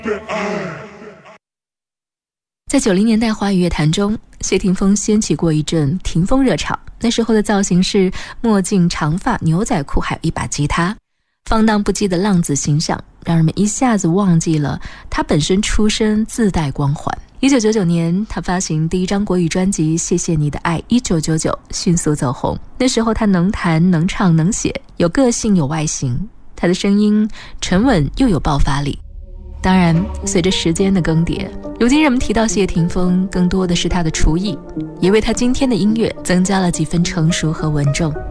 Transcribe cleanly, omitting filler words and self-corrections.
在90年代华语乐坛中，谢霆锋掀起过一阵霆锋热潮。那时候的造型是墨镜、长发、牛仔裤，还有一把吉他，放荡不羁的浪子形象，让人们一下子忘记了他本身出身自带光环。1999年，他发行第一张国语专辑《谢谢你的爱》，1999迅速走红。那时候他能弹能唱能写，有个性有外形，他的声音沉稳又有爆发力。当然，随着时间的更迭，如今人们提到谢霆锋，更多的是他的厨艺，也为他今天的音乐增加了几分成熟和稳重。